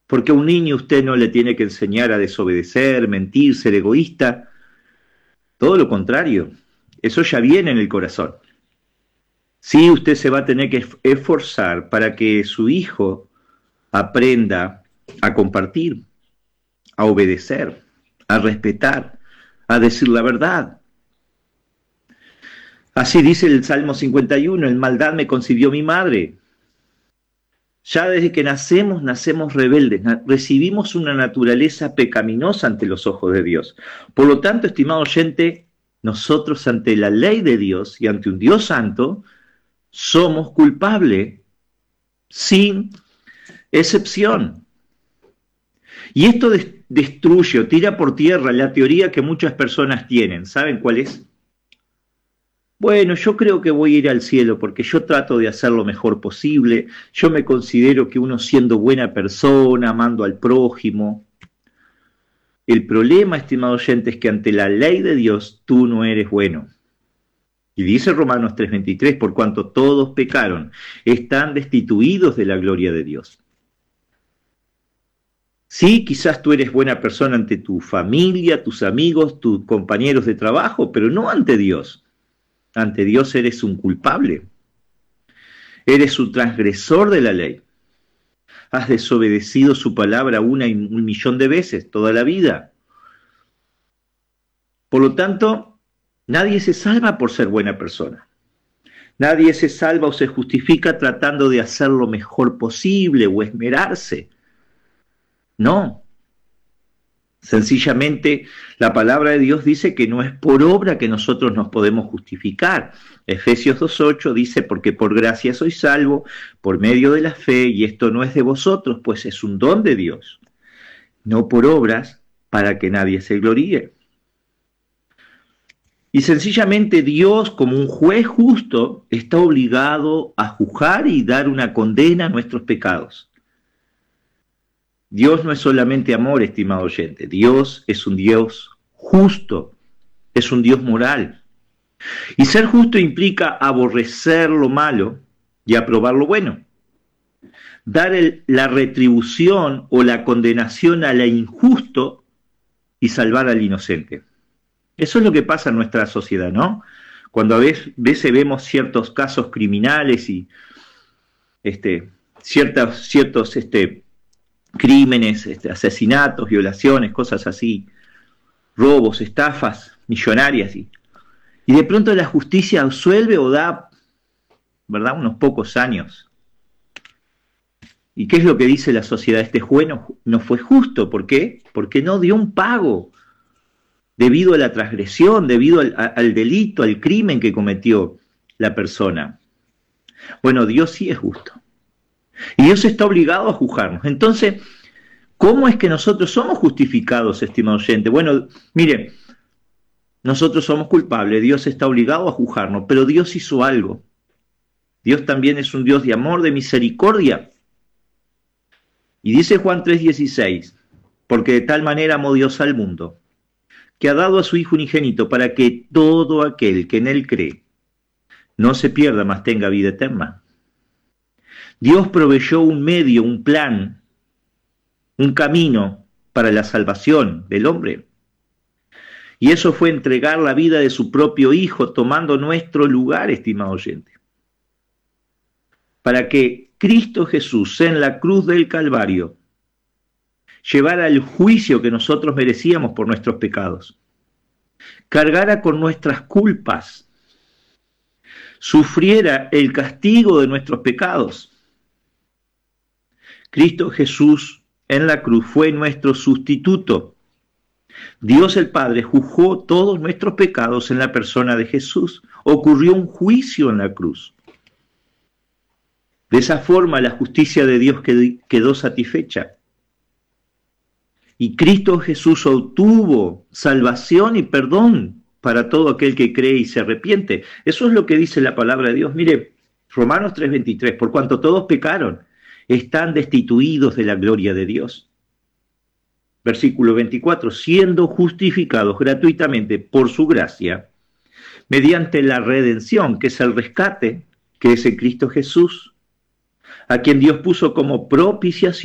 Porque a un niño usted no le tiene que enseñar a desobedecer, mentir, ser egoísta. Todo lo contrario. Eso ya viene en el corazón. Sí, usted se va a tener que esforzar para que su hijo aprenda a compartir, a obedecer, a respetar, a decir la verdad. Así dice el Salmo 51, en maldad me concibió mi madre. Ya desde que nacemos rebeldes, recibimos una naturaleza pecaminosa ante los ojos de Dios. Por lo tanto, estimado oyente, nosotros ante la ley de Dios y ante un Dios santo, somos culpables sin excepción. Y esto destruye o tira por tierra la teoría que muchas personas tienen. ¿Saben cuál es? Bueno, yo creo que voy a ir al cielo porque yo trato de hacer lo mejor posible. Yo me considero que uno siendo buena persona, amando al prójimo. El problema, estimado oyente, es que ante la ley de Dios tú no eres bueno. Y dice Romanos 3:23, por cuanto todos pecaron, están destituidos de la gloria de Dios. Sí, quizás tú eres buena persona ante tu familia, tus amigos, tus compañeros de trabajo, pero no ante Dios. Ante Dios eres un culpable. Eres un transgresor de la ley. Has desobedecido su palabra una y un millón de veces, toda la vida. Por lo tanto, nadie se salva por ser buena persona. Nadie se salva o se justifica tratando de hacer lo mejor posible o esmerarse. No. Sencillamente, la palabra de Dios dice que no es por obra que nosotros nos podemos justificar. Efesios 2:8 dice, porque por gracia sois salvo, por medio de la fe, y esto no es de vosotros, pues es un don de Dios. No por obras, para que nadie se gloríe. Y sencillamente Dios, como un juez justo, está obligado a juzgar y dar una condena a nuestros pecados. Dios no es solamente amor, estimado oyente. Dios es un Dios justo, es un Dios moral. Y ser justo implica aborrecer lo malo y aprobar lo bueno. Dar la retribución o la condenación al injusto y salvar al inocente. Eso es lo que pasa en nuestra sociedad, ¿no? Cuando a veces vemos ciertos casos criminales y ciertos crímenes, asesinatos, violaciones, cosas así, robos, estafas millonarias, y de pronto la justicia absuelve o da, ¿verdad?, unos pocos años. ¿Y qué es lo que dice la sociedad? Este juez no fue justo. ¿Por qué? Porque no dio un pago debido a la transgresión, debido al delito, al crimen que cometió la persona. Bueno, Dios sí es justo. Y Dios está obligado a juzgarnos. Entonces, ¿cómo es que nosotros somos justificados, estimado oyente? Bueno, mire, nosotros somos culpables, Dios está obligado a juzgarnos, pero Dios hizo algo. Dios también es un Dios de amor, de misericordia. Y dice Juan 3:16, porque de tal manera amó Dios al mundo, que ha dado a su Hijo unigénito para que todo aquel que en Él cree no se pierda, mas tenga vida eterna. Dios proveyó un medio, un plan, un camino para la salvación del hombre. Y eso fue entregar la vida de su propio Hijo, tomando nuestro lugar, estimado oyente. Para que Cristo Jesús en la cruz del Calvario llevara el juicio que nosotros merecíamos por nuestros pecados, cargara con nuestras culpas, sufriera el castigo de nuestros pecados. Cristo Jesús en la cruz fue nuestro sustituto. Dios el Padre juzgó todos nuestros pecados en la persona de Jesús. Ocurrió un juicio en la cruz. De esa forma la justicia de Dios quedó satisfecha. Y Cristo Jesús obtuvo salvación y perdón para todo aquel que cree y se arrepiente. Eso es lo que dice la palabra de Dios. Mire, Romanos 3:23, por cuanto todos pecaron, están destituidos de la gloria de Dios. Versículo 24, siendo justificados gratuitamente por su gracia, mediante la redención, que es el rescate, que es en Cristo Jesús, a quien Dios puso como propiciación